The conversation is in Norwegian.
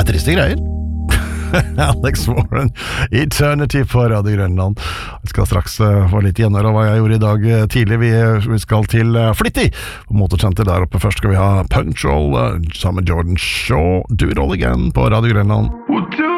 triste greier. Alex Warren, Eternity på Radio Grønland. Vi skal straks få litt gjennom hva jeg gjorde i dag tidlig. Vi skal til Flitty på Motorsenter der oppe. Først skal vi ha Punctual sammen med Jordan Shaw, Do It All Again på Radio Grønland.